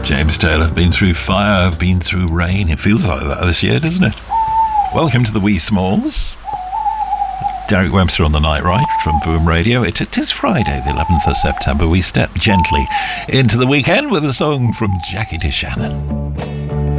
James Taylor, been through fire, been through rain. It feels like that this year, doesn't it? Welcome to the Wee Smalls. Derek Webster on the Night Ride from Boom Radio. It is Friday, the 11th of September. We step gently into the weekend with a song from Jackie DeShannon.